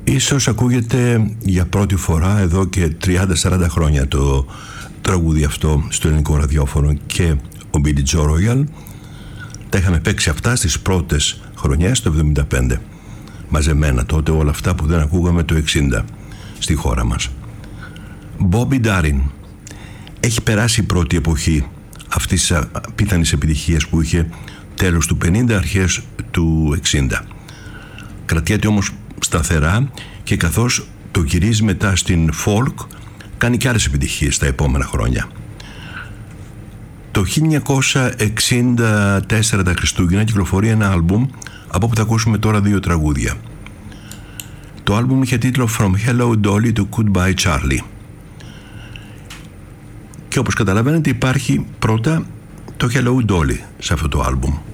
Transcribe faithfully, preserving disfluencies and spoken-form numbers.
Ίσως ακούγεται για πρώτη φορά εδώ και τριάντα σαράντα χρόνια το τραγούδι αυτό στο ελληνικό ραδιόφωνο και ο Billy Joe Royal τα είχαμε παίξει αυτά στις πρώτες χρονιές το εβδομήντα πέντε, μαζεμένα τότε όλα αυτά που δεν ακούγαμε το εξήντα στη χώρα μας. Bobby Darin. Έχει περάσει η πρώτη εποχή αυτής της απίθανης επιτυχίας που είχε τέλος του πενήντα, αρχές του εξήντα. Κρατιέται όμως σταθερά και καθώς το γυρίζει μετά στην folk κάνει και άλλες επιτυχίες τα επόμενα χρόνια. Το χίλια εννιακόσια εξήντα τέσσερα τα Χριστούγεννα κυκλοφορεί ένα άλμπουμ από όπου θα ακούσουμε τώρα δύο τραγούδια. Το άλμπουμ είχε τίτλο From Hello Dolly to Goodbye Charlie. Και όπως καταλαβαίνετε υπάρχει πρώτα το Hello Dolly σε αυτό το άλμπουμ.